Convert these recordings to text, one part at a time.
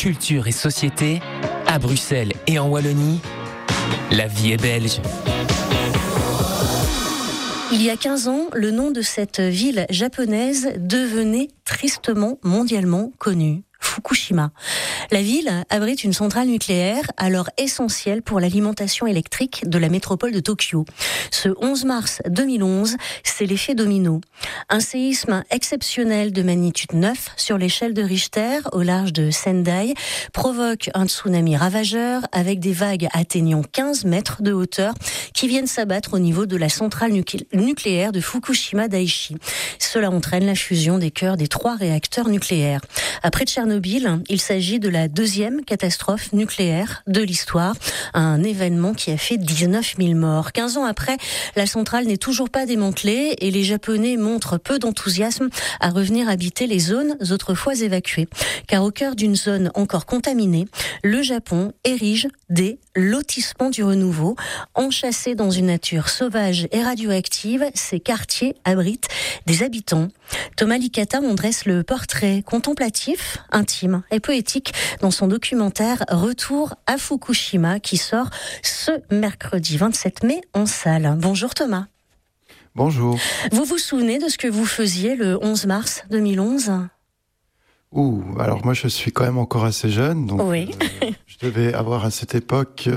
culture et société, à Bruxelles et en Wallonie, la vie est belge. Il y a 15 ans, le nom de cette ville japonaise devenait tristement mondialement connu. Fukushima. La ville abrite une centrale nucléaire alors essentielle pour l'alimentation électrique de la métropole de Tokyo. Ce 11 mars 2011, c'est l'effet domino. Un séisme exceptionnel de magnitude 9 sur l'échelle de Richter au large de Sendai provoque un tsunami ravageur avec des vagues atteignant 15 mètres de hauteur qui viennent s'abattre au niveau de la centrale nucléaire de Fukushima Daiichi. Cela entraîne la fusion des cœurs des 3 réacteurs nucléaires. Après Tchernobyl, il s'agit de la deuxième catastrophe nucléaire de l'histoire, un événement qui a fait 19 000 morts. 15 ans après, la centrale n'est toujours pas démantelée et les Japonais montrent peu d'enthousiasme à revenir habiter les zones autrefois évacuées. Car au cœur d'une zone encore contaminée, le Japon érige des lotissements du renouveau. Enchâssés dans une nature sauvage et radioactive, ces quartiers abritent des habitants. Thomas Licata en dresse le portrait contemplatif, intime et poétique dans son documentaire Retour à Fukushima qui sort ce mercredi 27 mai en salle. Bonjour Thomas. Bonjour. Vous vous souvenez de ce que vous faisiez le 11 mars 2011 ? Alors moi je suis quand même encore assez jeune, donc oui. Je devais avoir à cette époque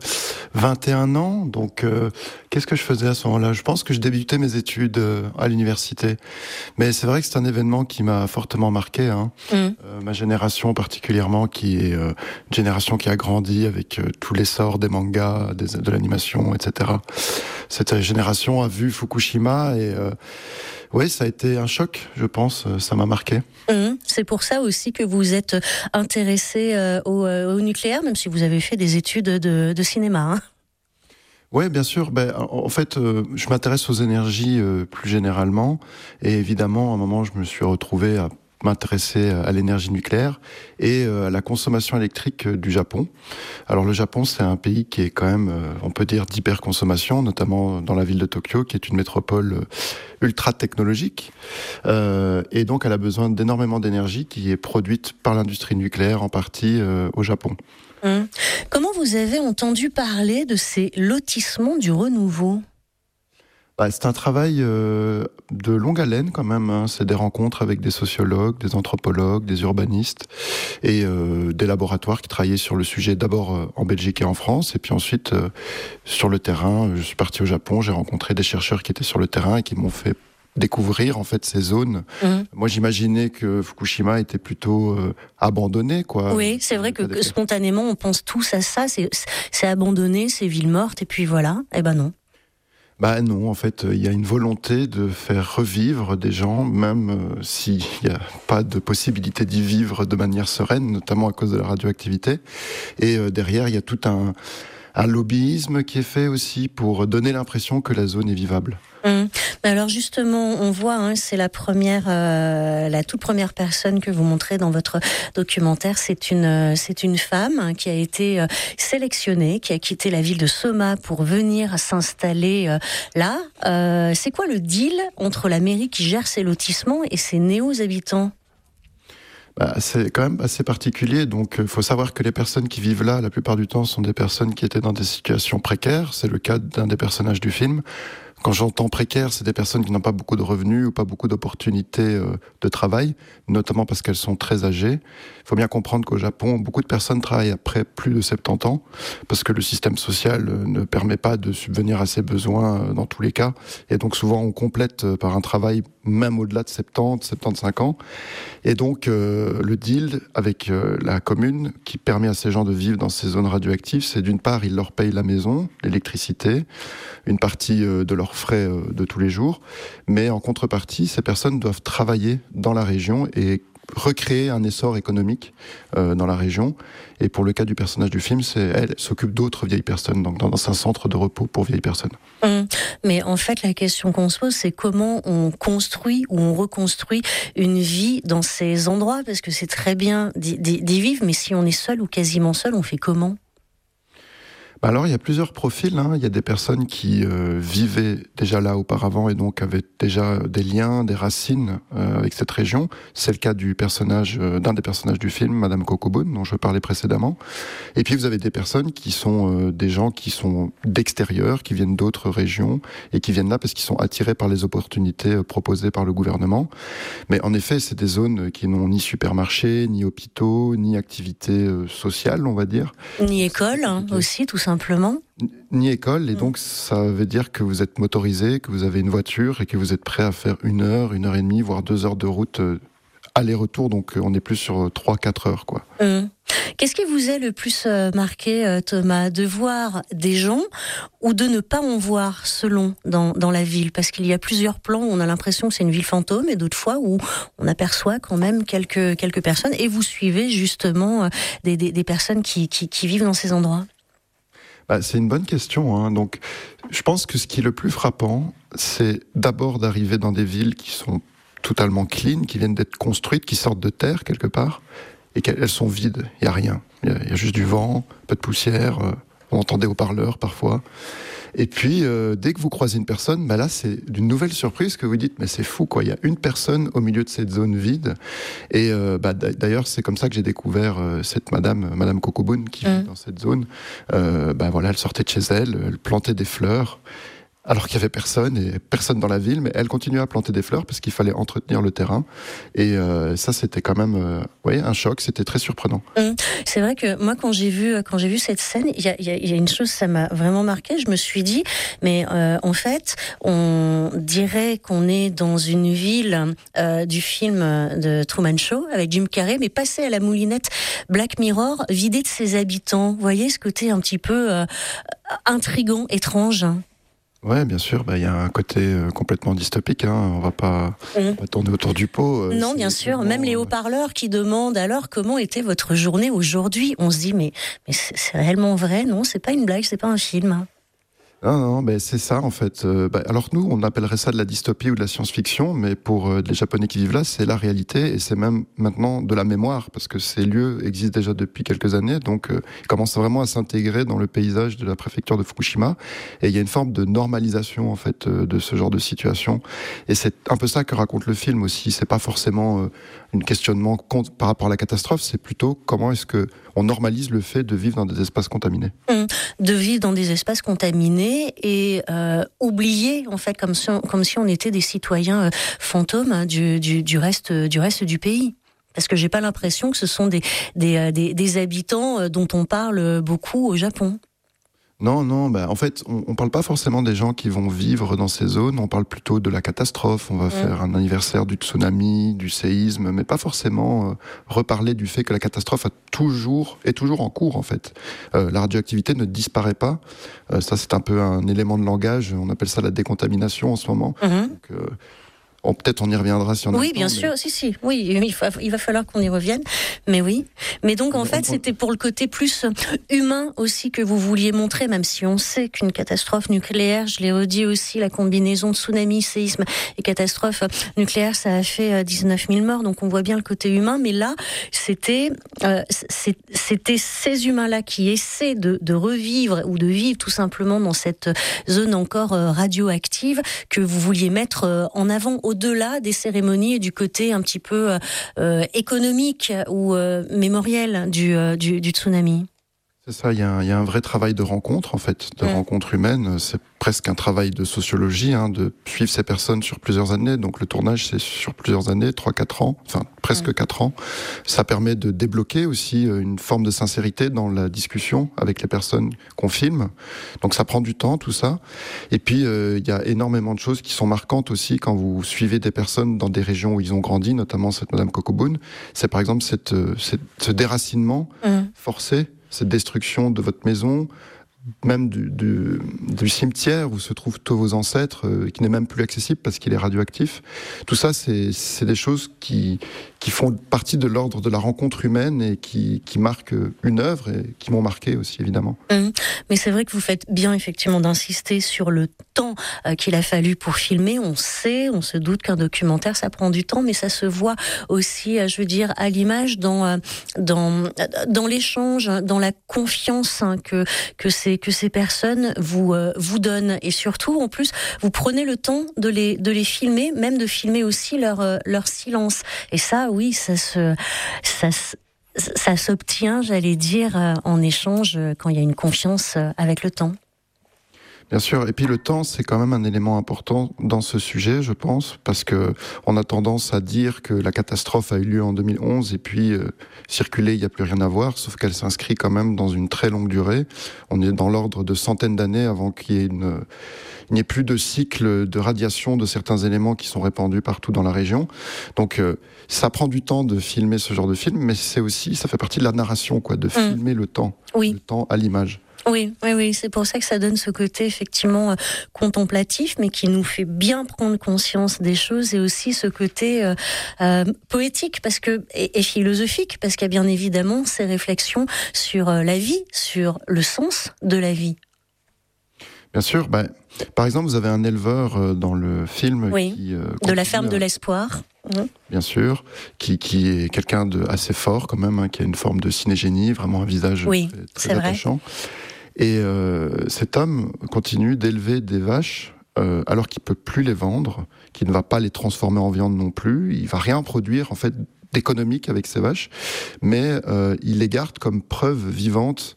21 ans, donc qu'est-ce que je faisais à ce moment-là ? Je pense que je débutais mes études à l'université, mais c'est vrai que c'est un événement qui m'a fortement marqué, ma génération particulièrement, qui est une génération qui a grandi avec tout l'essor des mangas, de l'animation, etc. Cette génération a vu Fukushima et oui, ça a été un choc, je pense, ça m'a marqué. C'est pour ça aussi que vous êtes intéressé au nucléaire, même si vous avez fait des études de cinéma. Oui, bien sûr. En fait, je m'intéresse aux énergies plus généralement. Et évidemment, à un moment, je me suis retrouvé à m'intéresser à l'énergie nucléaire et à la consommation électrique du Japon. Alors le Japon, c'est un pays qui est quand même, on peut dire, d'hyperconsommation, notamment dans la ville de Tokyo, qui est une métropole ultra technologique. Et donc, elle a besoin d'énormément d'énergie qui est produite par l'industrie nucléaire, en partie au Japon. Comment vous avez entendu parler de ces lotissements du renouveau ? C'est un travail de longue haleine quand même. C'est des rencontres avec des sociologues, des anthropologues, des urbanistes et des laboratoires qui travaillaient sur le sujet d'abord en Belgique et en France et puis ensuite sur le terrain. Je suis parti au Japon, j'ai rencontré des chercheurs qui étaient sur le terrain et qui m'ont fait découvrir en fait ces zones. Moi j'imaginais que Fukushima était plutôt abandonné, quoi. Oui, c'est vrai que spontanément on pense tous à ça, c'est abandonné, c'est ville morte et puis voilà. Eh ben non. Non, en fait, il y a une volonté de faire revivre des gens, même s'il n'y a pas de possibilité d'y vivre de manière sereine, notamment à cause de la radioactivité. Et derrière, il y a tout un lobbyisme qui est fait aussi pour donner l'impression que la zone est vivable. Alors justement, on voit, c'est la toute première personne que vous montrez dans votre documentaire. C'est une femme qui a été sélectionnée, qui a quitté la ville de Soma pour venir s'installer là. C'est quoi le deal entre la mairie qui gère ces lotissements et ces néo-habitants ? C'est quand même assez particulier, donc il faut savoir que les personnes qui vivent là, la plupart du temps, sont des personnes qui étaient dans des situations précaires. C'est le cas d'un des personnages du film. Quand j'entends précaire, c'est des personnes qui n'ont pas beaucoup de revenus ou pas beaucoup d'opportunités de travail, notamment parce qu'elles sont très âgées. Il faut bien comprendre qu'au Japon, beaucoup de personnes travaillent après plus de 70 ans, parce que le système social ne permet pas de subvenir à ses besoins dans tous les cas. Et donc souvent, on complète par un travail même au-delà de 70, 75 ans. Et donc, le deal avec la commune qui permet à ces gens de vivre dans ces zones radioactives, c'est d'une part, ils leur payent la maison, l'électricité, une partie de leurs frais de tous les jours, mais en contrepartie, ces personnes doivent travailler dans la région et recréer un essor économique dans la région. Et pour le cas du personnage du film, elle s'occupe d'autres vieilles personnes, donc dans un centre de repos pour vieilles personnes. Mais en fait, la question qu'on se pose, c'est comment on construit ou on reconstruit une vie dans ces endroits, parce que c'est très bien d'y vivre, mais si on est seul ou quasiment seul, on fait comment ? Alors, il y a plusieurs profils. Il y a des personnes qui vivaient déjà là auparavant et donc avaient déjà des liens, des racines avec cette région. C'est le cas d'un des personnages du film, Madame Cocoboone, dont je parlais précédemment. Et puis, vous avez des personnes qui sont des gens qui sont d'extérieur, qui viennent d'autres régions et qui viennent là parce qu'ils sont attirés par les opportunités proposées par le gouvernement. Mais en effet, c'est des zones qui n'ont ni supermarché, ni hôpitaux, ni activités sociales, on va dire. Ni école, aussi, tout simplement. Ni école, et donc ça veut dire que vous êtes motorisé, que vous avez une voiture et que vous êtes prêt à faire 1 heure, 1 heure et demie, voire 2 heures de route aller-retour, donc on est plus sur 3-4 heures, quoi. Qu'est-ce qui vous est le plus marqué, Thomas, de voir des gens ou de ne pas en voir, selon, dans la ville? Parce qu'il y a plusieurs plans où on a l'impression que c'est une ville fantôme, et d'autres fois où on aperçoit quand même quelques personnes, et vous suivez justement des personnes qui vivent dans ces endroits. C'est une bonne question. Donc, je pense que ce qui est le plus frappant, c'est d'abord d'arriver dans des villes qui sont totalement clean, qui viennent d'être construites, qui sortent de terre quelque part, et qu'elles sont vides. Il n'y a rien. Il y a juste du vent, un peu de poussière, on entend des haut-parleurs parfois. Et puis, dès que vous croisez une personne, là, c'est d'une nouvelle surprise que vous dites, mais c'est fou, quoi. Il y a une personne au milieu de cette zone vide. Et d'ailleurs, c'est comme ça que j'ai découvert cette Madame Cocoboone, qui vit dans cette zone. Elle sortait de chez elle, elle plantait des fleurs, alors qu'il y avait personne dans la ville, mais elle continuait à planter des fleurs parce qu'il fallait entretenir le terrain. Et ça, c'était quand même un choc, c'était très surprenant. C'est vrai que moi, quand j'ai vu cette scène, il y a une chose, ça m'a vraiment marqué. Je me suis dit, mais en fait, on dirait qu'on est dans une ville du film de Truman Show avec Jim Carrey, mais passé à la moulinette Black Mirror, vidé de ses habitants. Vous voyez ce côté un petit peu intrigant, étrange. Ouais, bien sûr. Il y a un côté complètement dystopique. On va pas tourner autour du pot. Non, bien sûr. Même les haut-parleurs qui demandent alors comment était votre journée aujourd'hui. On se dit mais c'est réellement vrai, non? C'est pas une blague, c'est pas un film. Non, c'est ça en fait. Alors nous, on appellerait ça de la dystopie ou de la science-fiction, mais pour les Japonais qui vivent là, c'est la réalité et c'est même maintenant de la mémoire parce que ces lieux existent déjà depuis quelques années, donc ils commencent vraiment à s'intégrer dans le paysage de la préfecture de Fukushima et il y a une forme de normalisation en fait de ce genre de situation et c'est un peu ça que raconte le film aussi. C'est pas forcément un questionnement par rapport à la catastrophe, c'est plutôt comment est-ce que on normalise le fait de vivre dans des espaces contaminés. De vivre dans des espaces contaminés et oublier en fait comme si on était des citoyens fantômes du reste du pays. Parce que j'ai pas l'impression que ce sont des habitants dont on parle beaucoup au Japon. Non, en fait, on parle pas forcément des gens qui vont vivre dans ces zones, on parle plutôt de la catastrophe, on va faire un anniversaire du tsunami, du séisme, mais pas forcément reparler du fait que la catastrophe est toujours en cours, en fait. La radioactivité ne disparaît pas, ça c'est un peu un élément de langage, on appelle ça la décontamination en ce moment. Donc, peut-être on y reviendra si on a le temps. Oui, bien sûr, si. Oui, il va falloir qu'on y revienne. Mais oui. Mais donc, en fait, c'était pour le côté plus humain aussi que vous vouliez montrer, même si on sait qu'une catastrophe nucléaire, je l'ai redit aussi, la combinaison de tsunami, séisme et catastrophe nucléaire, ça a fait 19 000 morts. Donc, on voit bien le côté humain. Mais là, c'était ces humains-là qui essaient de revivre ou de vivre tout simplement dans cette zone encore radioactive que vous vouliez mettre en avant au-delà des cérémonies et du côté un petit peu économique ou mémoriel du tsunami. C'est ça, il y a un vrai travail de rencontre, en fait, de rencontre humaine. C'est presque un travail de sociologie, de suivre ces personnes sur plusieurs années. Donc le tournage, c'est sur plusieurs années, 3-4 ans, enfin presque 4 ans. Ça permet de débloquer aussi une forme de sincérité dans la discussion avec les personnes qu'on filme. Donc ça prend du temps, tout ça. Et puis, il y a énormément de choses qui sont marquantes aussi quand vous suivez des personnes dans des régions où ils ont grandi, notamment cette Madame Cocoboone. C'est par exemple ce déracinement forcé, cette destruction de votre maison, même du cimetière où se trouvent tous vos ancêtres, qui n'est même plus accessible parce qu'il est radioactif. Tout ça, c'est des choses qui font partie de l'ordre de la rencontre humaine et qui marquent une œuvre et qui m'ont marqué aussi, évidemment. Mais c'est vrai que vous faites bien, effectivement, d'insister sur le temps qu'il a fallu pour filmer. On se doute qu'un documentaire, ça prend du temps, mais ça se voit aussi, je veux dire, à l'image, dans l'échange, dans la confiance que ces personnes vous donnent. Et surtout, en plus, vous prenez le temps de les filmer, même de filmer aussi leur silence. Et ça, oui, ça s'obtient, j'allais dire, en échange, quand il y a une confiance avec le temps. Bien sûr, et puis le temps, c'est quand même un élément important dans ce sujet, je pense, parce que on a tendance à dire que la catastrophe a eu lieu en 2011 et puis circuler, il n'y a plus rien à voir, sauf qu'elle s'inscrit quand même dans une très longue durée. On est dans l'ordre de centaines d'années avant qu'il n'y ait plus de cycle de radiation de certains éléments qui sont répandus partout dans la région. Donc ça prend du temps de filmer ce genre de film, mais ça fait partie de la narration, de filmer le temps à l'image. Oui, c'est pour ça que ça donne ce côté effectivement contemplatif, mais qui nous fait bien prendre conscience des choses, et aussi ce côté poétique et philosophique, parce qu'il y a bien évidemment ces réflexions sur la vie, sur le sens de la vie. Bien sûr, par exemple, vous avez un éleveur dans le film qui de la ferme de l'espoir. Bien sûr, qui est quelqu'un de assez fort quand même, qui a une forme de cinégénie, vraiment un visage très attachant. Vrai. Et cet homme continue d'élever des vaches alors qu'il peut plus les vendre, qu'il ne va pas les transformer en viande non plus. Il va rien produire en fait d'économique avec ces vaches, mais il les garde comme preuve vivante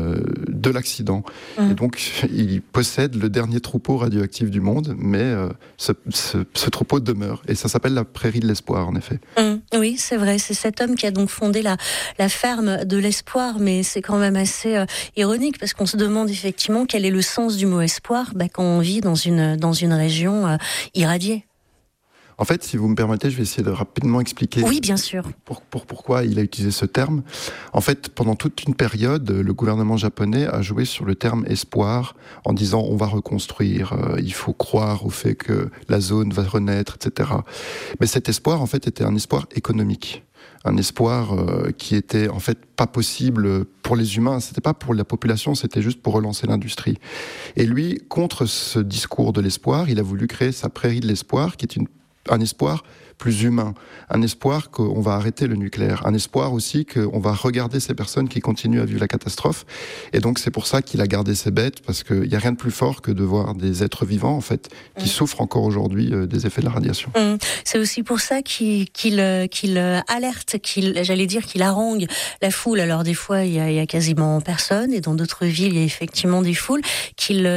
de l'accident. Et donc, il possède le dernier troupeau radioactif du monde, mais ce troupeau demeure. Et ça s'appelle la prairie de l'espoir, en effet. Oui, c'est vrai. C'est cet homme qui a donc fondé la ferme de l'espoir, mais c'est quand même assez ironique, parce qu'on se demande effectivement quel est le sens du mot espoir quand on vit dans une région irradiée. En fait, si vous me permettez, je vais essayer de rapidement expliquer. Oui, bien sûr. Pourquoi il a utilisé ce terme. En fait, pendant toute une période, le gouvernement japonais a joué sur le terme espoir en disant on va reconstruire, il faut croire au fait que la zone va renaître, etc. Mais cet espoir, en fait, était un espoir économique. Un espoir qui était en fait pas possible pour les humains, c'était pas pour la population, c'était juste pour relancer l'industrie. Et lui, contre ce discours de l'espoir, il a voulu créer sa prairie de l'espoir, qui est un espoir plus humain, un espoir qu'on va arrêter le nucléaire, un espoir aussi qu'on va regarder ces personnes qui continuent à vivre la catastrophe. Et donc c'est pour ça qu'il a gardé ces bêtes, parce qu'il n'y a rien de plus fort que de voir des êtres vivants en fait qui souffrent encore aujourd'hui des effets de la radiation. C'est aussi pour ça qu'il alerte, qu'il harangue la foule. Alors des fois il y a quasiment personne, et dans d'autres villes il y a effectivement des foules, qu'il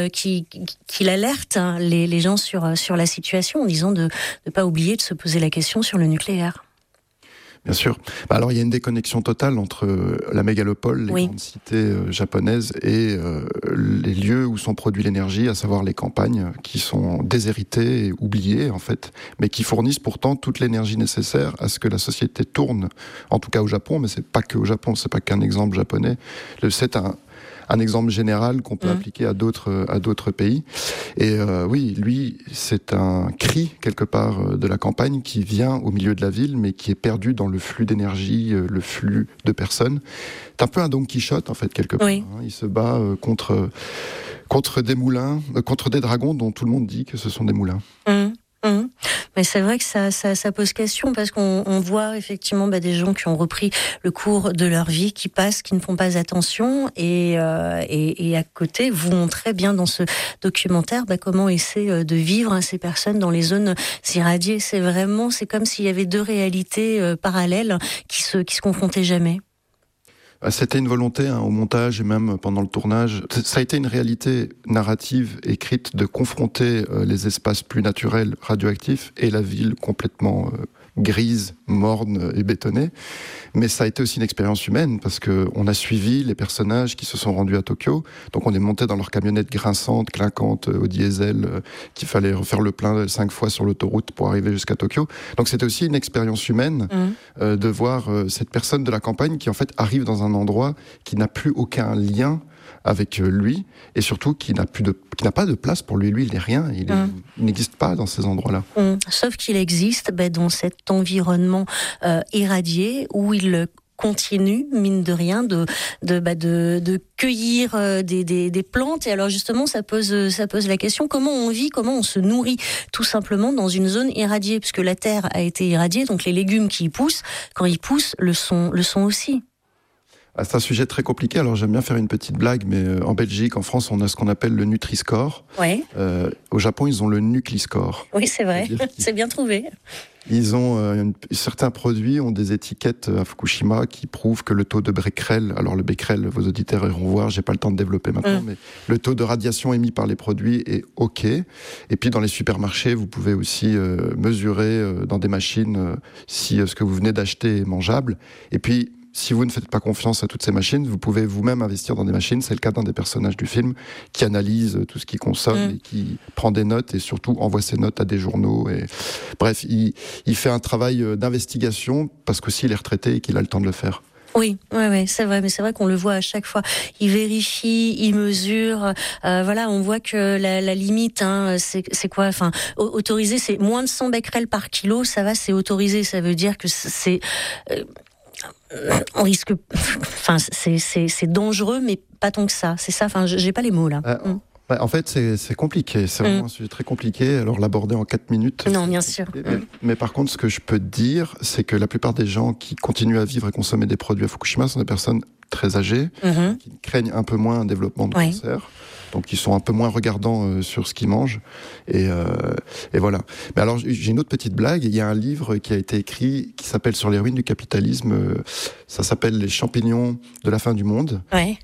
alerte les gens sur la situation, en disant de ne pas oublier de se poser la question sur le nucléaire. Bien sûr. Alors il y a une déconnexion totale entre la mégalopole, les grandes cités japonaises, et les lieux où sont produits l'énergie, à savoir les campagnes, qui sont déshéritées et oubliées en fait, mais qui fournissent pourtant toute l'énergie nécessaire à ce que la société tourne. En tout cas au Japon, mais c'est pas que au Japon, c'est pas qu'un exemple japonais. C'est un exemple général qu'on peut appliquer à d'autres pays. Et oui, lui, c'est un cri, quelque part, de la campagne qui vient au milieu de la ville, mais qui est perdu dans le flux d'énergie, le flux de personnes. C'est un peu un Don Quichotte, en fait, quelque part. Oui. Il se bat contre des moulins, contre des dragons dont tout le monde dit que ce sont des moulins. Mais c'est vrai que ça pose question, parce qu'on voit effectivement des gens qui ont repris le cours de leur vie, qui passent, qui ne font pas attention, et à côté, vous montrez bien dans ce documentaire comment essaient de vivre ces personnes dans les zones irradiées. C'est comme s'il y avait deux réalités parallèles qui se confrontaient jamais. C'était une volonté au montage et même pendant le tournage. Ça a été une réalité narrative écrite de confronter les espaces plus naturels radioactifs et la ville complètement grise, morne et bétonnée. Mais ça a été aussi une expérience humaine, parce qu'on a suivi les personnages qui se sont rendus à Tokyo. Donc on est monté dans leur camionnette grinçante, clinquante, au diesel, qu'il fallait refaire le plein 5 fois sur l'autoroute pour arriver jusqu'à Tokyo. Donc c'était aussi une expérience humaine de voir cette personne de la campagne qui en fait arrive dans un endroit qui n'a plus aucun lien avec lui, et surtout qui n'a pas de place pour lui. Lui, il n'est rien, il n'existe pas dans ces endroits-là. Sauf qu'il existe dans cet environnement irradié, où il continue, mine de rien, de cueillir des plantes. Et alors justement, ça pose la question, comment on vit, comment on se nourrit tout simplement dans une zone irradiée, puisque la terre a été irradiée, donc les légumes qui y poussent, quand ils poussent, le sont aussi. C'est un sujet très compliqué, alors j'aime bien faire une petune blague, mais en Belgique, en France, on a ce qu'on appelle le Nutri-Score. Ouais. Au Japon, ils ont le Nucli-Score. Oui, c'est vrai, c'est bien trouvé. Ils ont certains produits ont des étiquettes à Fukushima qui prouvent que le taux de becquerel, alors le becquerel, vos auditeurs iront voir, j'ai pas le temps de développer maintenant, mais le taux de radiation émis par les produits est OK. Et puis dans les supermarchés, vous pouvez aussi mesurer dans des machines si ce que vous venez d'acheter est mangeable. Et puis si vous ne faites pas confiance à toutes ces machines, vous pouvez vous-même investir dans des machines. C'est le cas d'un des personnages du film qui analyse tout ce qu'il consomme et qui prend des notes et surtout envoie ses notes à des journaux. Et... Bref, il fait un travail d'investigation parce qu'aussi il est retraité et qu'il a le temps de le faire. Oui, c'est vrai, mais c'est vrai qu'on le voit à chaque fois. Il vérifie, il mesure. Voilà, on voit que la limite, c'est quoi ? Enfin, autorisé, c'est moins de 100 becquerels par kilo. Ça va, c'est autorisé. Ça veut dire que c'est on risque. Enfin, c'est dangereux, mais pas tant que ça. C'est ça. Enfin, j'ai pas les mots là. En fait, c'est compliqué. C'est vraiment un sujet très compliqué. Alors, l'aborder en 4 minutes... Non, bien sûr. Mais par contre, ce que je peux te dire, c'est que la plupart des gens qui continuent à vivre et consommer des produits à Fukushima sont des personnes très âgées, qui craignent un peu moins un développement de cancer. Donc, ils sont un peu moins regardants sur ce qu'ils mangent. Et voilà. Mais alors, j'ai une autre petite blague. Il y a un livre qui a été écrit qui s'appelle « Sur les ruines du capitalisme ». Ça s'appelle « Les champignons de la fin du monde »,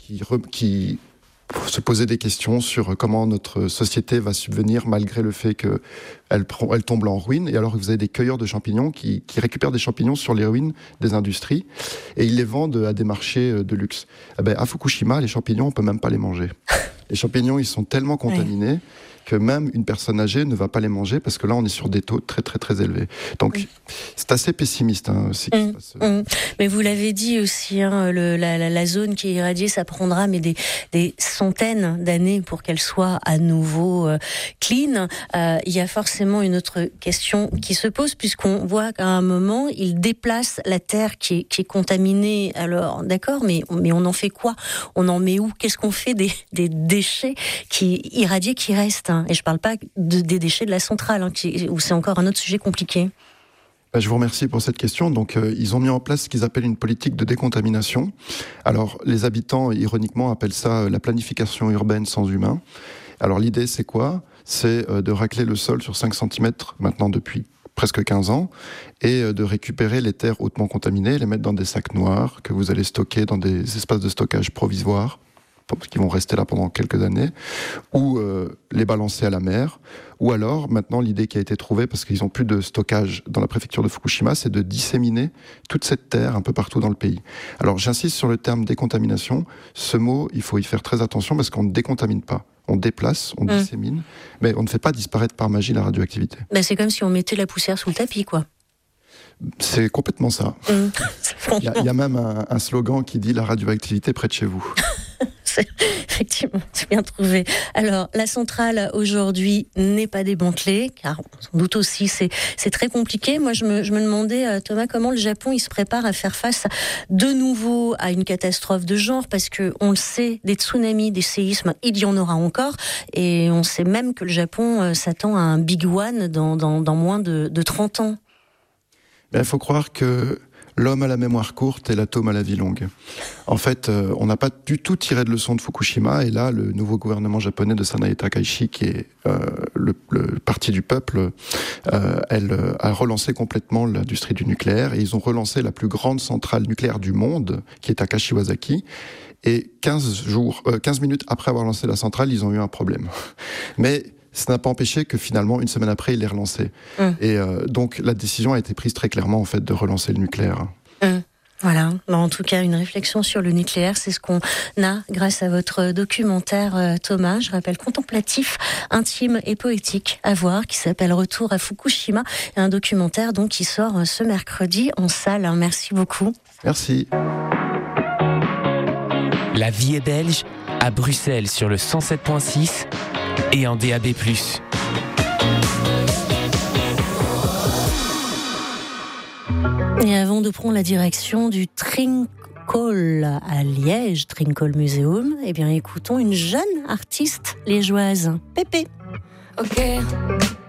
qui se poser des questions sur comment notre société va subvenir malgré le fait qu'elle tombe en ruine. Et alors, vous avez des cueilleurs de champignons qui récupèrent des champignons sur les ruines des industries et ils les vendent à des marchés de luxe. À Fukushima, les champignons, on peut même pas les manger. Les champignons, ils sont tellement contaminés que même une personne âgée ne va pas les manger parce que là, on est sur des taux très, très, très élevés. Donc, c'est assez pessimiste. Mais vous l'avez dit aussi, la zone qui est irradiée, ça prendra des centaines d'années pour qu'elle soit à nouveau clean. Il y a forcément une autre question qui se pose puisqu'on voit qu'à un moment, ils déplacent la terre qui est contaminée. Alors, d'accord, mais on en fait quoi ? On en met où ? Qu'est-ce qu'on fait des déchets irradiés qui restent ? Et je ne parle pas des déchets de la centrale, où c'est encore un autre sujet compliqué. Je vous remercie pour cette question. Donc, ils ont mis en place ce qu'ils appellent une politique de décontamination. Alors, les habitants, ironiquement, appellent ça la planification urbaine sans humain. Alors, l'idée, c'est quoi ? C'est de racler le sol sur 5 cm maintenant depuis presque 15 ans, et de récupérer les terres hautement contaminées, les mettre dans des sacs noirs que vous allez stocker dans des espaces de stockage provisoires, qui vont rester là pendant quelques années, ou les balancer à la mer, ou alors, maintenant, l'idée qui a été trouvée, parce qu'ils n'ont plus de stockage dans la préfecture de Fukushima, c'est de disséminer toute cette terre un peu partout dans le pays. Alors, j'insiste sur le terme décontamination. Ce mot, il faut y faire très attention, parce qu'on ne décontamine pas. On déplace, on dissémine, mais on ne fait pas disparaître par magie la radioactivité. C'est comme si on mettait la poussière sous le tapis, quoi. C'est complètement ça. Il y a même un slogan qui dit « La radioactivité près de chez vous ». Effectivement, c'est bien trouvé. Alors, la centrale aujourd'hui n'est pas démantelée, car sans doute aussi c'est très compliqué. Moi, je me demandais, Thomas, comment le Japon il se prépare à faire face de nouveau à une catastrophe de genre, parce que on le sait, des tsunamis, des séismes, il y en aura encore, et on sait même que le Japon s'attend à un big one dans moins de 30 ans. Il faut croire que l'homme a la mémoire courte et l'atome a la vie longue. En fait, on n'a pas du tout tiré de leçon de Fukushima, et là, le nouveau gouvernement japonais de Sanae Takaichi, qui est le parti du peuple, elle a relancé complètement l'industrie du nucléaire, et ils ont relancé la plus grande centrale nucléaire du monde, qui est à Kashiwazaki, et 15 minutes après avoir lancé la centrale, ils ont eu un problème. Mais ça n'a pas empêché que finalement, une semaine après, il est relancé. Et donc, la décision a été prise très clairement, en fait, de relancer le nucléaire. Voilà, en tout cas, une réflexion sur le nucléaire, c'est ce qu'on a grâce à votre documentaire, Thomas, je rappelle, contemplatif, intime et poétique à voir, qui s'appelle Retour à Fukushima, un documentaire donc qui sort ce mercredi en salle. Merci beaucoup. Merci. La vie est belge, à Bruxelles sur le 107.6 et en DAB+. Et avant de prendre la direction du Trinquol à Liège, Trinquol Museum, eh bien écoutons une jeune artiste liégeoise, Pépé. Ok.